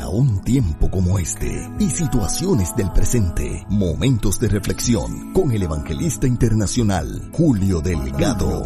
Para un tiempo como este y situaciones del presente, momentos de reflexión con el evangelista internacional Julio Delgado.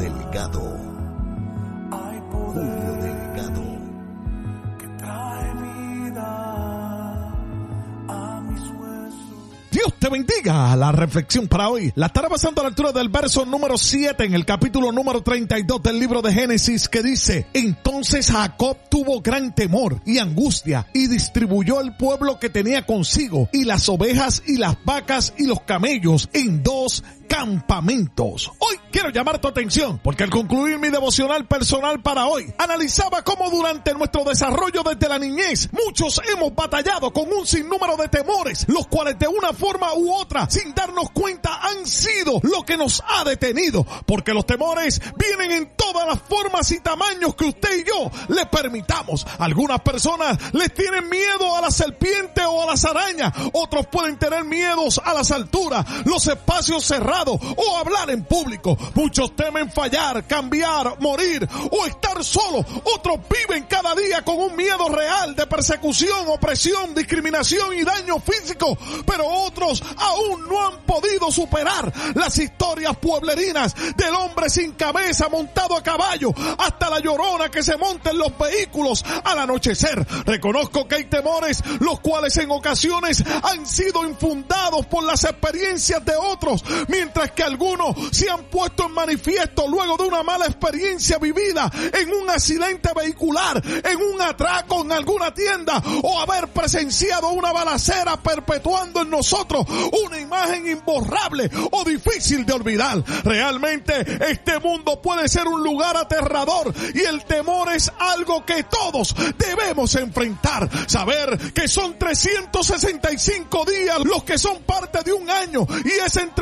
Dios te bendiga. La reflexión para hoy la estará pasando a la altura del verso número 7 en el capítulo número 32 del libro de Génesis, que dice: entonces Jacob tuvo gran temor y angustia y distribuyó el pueblo que tenía consigo y las ovejas y las vacas y los camellos en 2 campamentos. Hoy quiero llamar tu atención porque al concluir mi devocional personal para hoy, analizaba cómo durante nuestro desarrollo desde la niñez muchos hemos batallado con un sinnúmero de temores, los cuales de una forma u otra, sin darnos cuenta, han sido lo que nos ha detenido, porque los temores vienen en todas las formas y tamaños que usted y yo le permitamos. Algunas personas les tienen miedo a la serpiente o a las arañas, otros pueden tener miedos a las alturas, los espacios cerrados o hablar en público. Muchos temen fallar, cambiar, morir o estar solos. Otros viven cada día con un miedo real de persecución, opresión, discriminación y daño físico, pero otros aún no han podido superar las historias pueblerinas del hombre sin cabeza montado a caballo, hasta la llorona que se monta en los vehículos al anochecer. Reconozco que hay temores los cuales en ocasiones han sido infundados por las experiencias de otros, mientras que algunos se han puesto en manifiesto luego de una mala experiencia vivida en un accidente vehicular, en un atraco en alguna tienda o haber presenciado una balacera, perpetuando en nosotros una imagen imborrable o difícil de olvidar. Realmente este mundo puede ser un lugar aterrador y el temor es algo que todos debemos enfrentar. Saber que son 365 días los que son parte de un año, y es en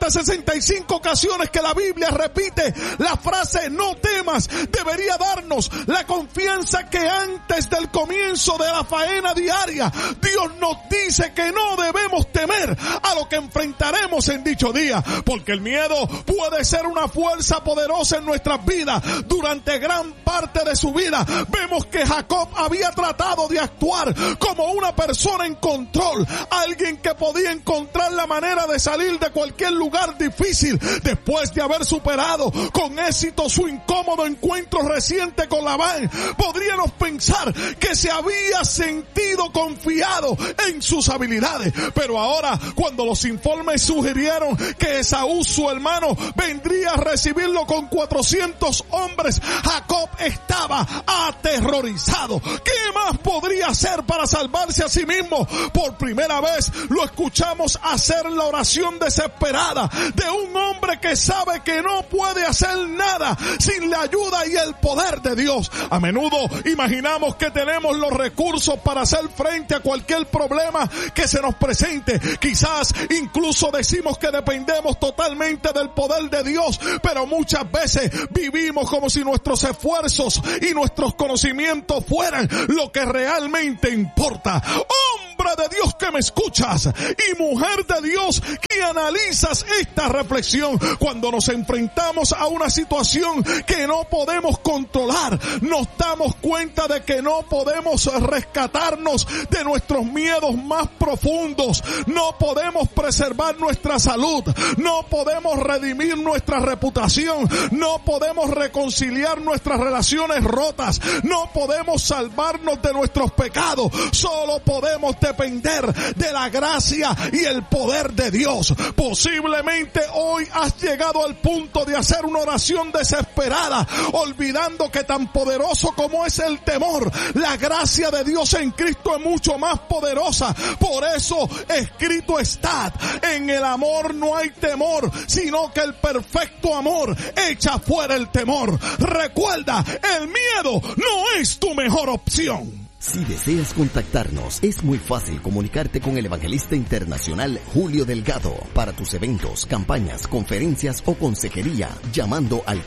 365 ocasiones que la Biblia repite la frase no temas, debería darnos la confianza que antes del comienzo de la faena diaria Dios nos dice que no debemos temer a lo que enfrentaremos en dicho día, porque el miedo puede ser una fuerza poderosa en nuestras vidas. Durante gran parte de su vida vemos que Jacob había tratado de actuar como una persona en control, alguien que podía encontrar la manera de salir de cualquier lugar difícil. Después de haber superado con éxito su incómodo encuentro reciente con Labán, podríamos pensar que se había sentido confiado en sus habilidades, pero ahora, cuando los informes sugirieron que Esaú, su hermano, vendría a recibirlo con 400 hombres, Jacob estaba aterrorizado. ¿Qué más podría hacer para salvarse a sí mismo? Por primera vez lo escuchamos hacer la oración desesperada de un hombre que sabe que no puede hacer nada sin la ayuda y el poder de Dios. A menudo imaginamos que tenemos los recursos para hacer frente a cualquier problema que se nos presente. Quizás incluso decimos que dependemos totalmente del poder de Dios, pero muchas veces vivimos como si nuestros esfuerzos y nuestros conocimientos fueran lo que realmente importa. Hombre de Dios que me escuchas y mujer de Dios que analizas esta reflexión, cuando nos enfrentamos a una situación que no podemos controlar, nos damos cuenta de que no podemos rescatarnos de nuestros miedos más profundos, no podemos preservar nuestra salud, no podemos redimir nuestra reputación, no podemos reconciliar nuestras relaciones rotas, no podemos salvarnos de nuestros pecados, solo podemos depender de la gracia y el poder de Dios. Posiblemente hoy has llegado al punto de hacer una oración desesperada, olvidando que tan poderoso como es el temor, la gracia de Dios en Cristo es mucho más poderosa. Por eso escrito está: en el amor no hay temor, sino que el perfecto amor echa fuera el temor. Recuerda, el miedo no es tu mejor opción. Si deseas contactarnos, es muy fácil comunicarte con el evangelista internacional Julio Delgado para tus eventos, campañas, conferencias o consejería, llamando al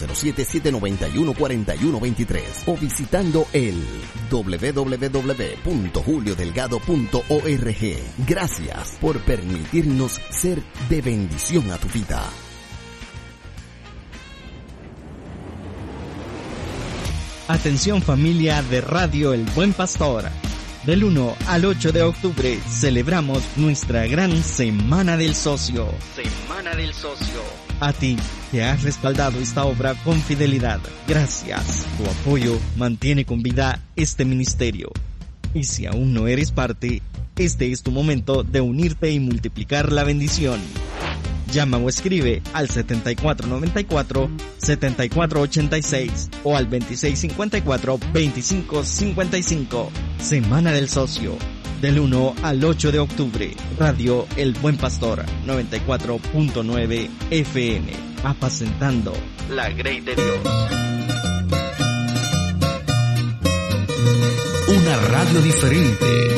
407-791-4123 o visitando el www.juliodelgado.org. Gracias por permitirnos ser de bendición a tu vida. Atención familia de Radio El Buen Pastor. Del 1 al 8 de octubre celebramos nuestra gran Semana del Socio. Semana del Socio. A ti que has respaldado esta obra con fidelidad, gracias. Tu apoyo mantiene con vida este ministerio. Y si aún no eres parte, este es tu momento de unirte y multiplicar la bendición. Llama o escribe al 7494-7486 o al 2654-2555. Semana del Socio, del 1 al 8 de octubre. Radio El Buen Pastor, 94.9 FM. Apacentando la grey de Dios. Una radio diferente.